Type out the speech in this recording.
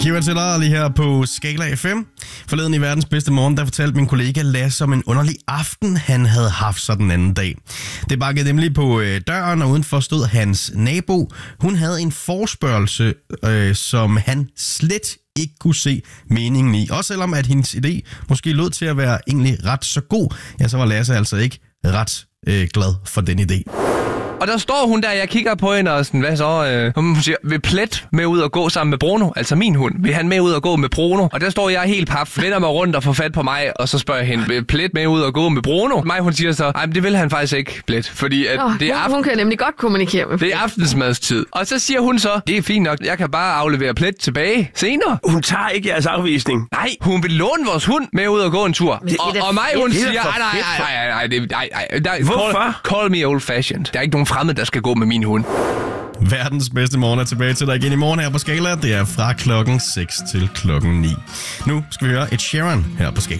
Kira Tiller lige her på Skala FM. Forleden i verdens bedste morgen, der fortalte min kollega Lasse om en underlig aften, han havde haft så den anden dag. Det bakkede nemlig på døren, og udenfor stod hans nabo. Hun havde en forespørgsel, som han slet ikke kunne se meningen i. Også selvom at hendes idé måske lød til at være egentlig ret så god, ja, så var Lasse altså ikke ret glad for den idé. Og der står hun der, jeg kigger på hende og sådan, hvad så? Hun siger, vil Plet med ud og gå sammen med Bruno? Altså min hund. Vil han med ud og gå med Bruno? Og der står jeg helt paf, vender mig rundt og får fat på mig, og så spørger jeg hende, vil Plet med ud og gå med Bruno? Mig, hun siger så, det vil han faktisk ikke, Plet, fordi at det er hun kan nemlig godt kommunikere med Plet. Det er aftensmadstid. Og så siger hun så, det er fint nok, jeg kan bare aflevere Plet tilbage senere. Hun tager ikke jeres afvisning. Nej, hun vil låne vores hund med ud og gå en tur. Og mig, hun siger, nej. Hvorfor? Call me old fashioned. Der er ikke nogen fremmed, der skal gå med min hund. Verdens bedste morgen er tilbage til dig igen i morgen her på Skala. Det er fra klokken 6 til klokken 9. Nu skal vi høre Ed Sheeran her på Skala.